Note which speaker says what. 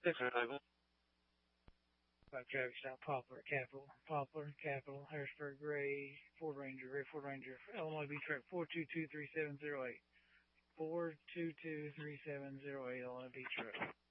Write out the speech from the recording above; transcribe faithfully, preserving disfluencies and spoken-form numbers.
Speaker 1: Six hundred Douglas.
Speaker 2: Five traffic stop, Poplar, Capital, Poplar, Capital, Harrisburg, Gray, Ford Ranger, Gray Ford Ranger, Illinois B truck four two two three seven zero eight. four two two three seven zero eight, Illinois B truck.